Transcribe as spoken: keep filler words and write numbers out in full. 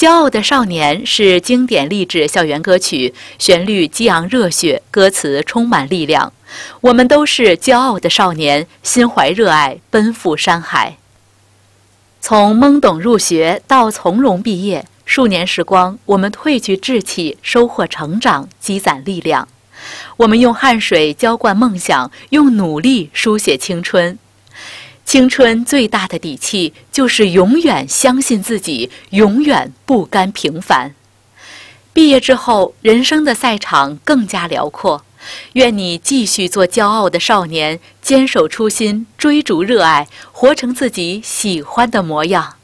骄傲的少年是经典励志校园歌曲，旋律激昂热血，歌词充满力量。我们都是骄傲的少年，心怀热爱，奔赴山海。从懵懂入学到从容毕业，数年时光，我们褪去稚气，收获成长，积攒力量。我们用汗水浇灌梦想，用努力书写青春。青春最大的底气，就是永远相信自己，永远不甘平凡。毕业之后，人生的赛场更加辽阔。愿你继续做骄傲的少年，坚守初心，追逐热爱，活成自己喜欢的模样。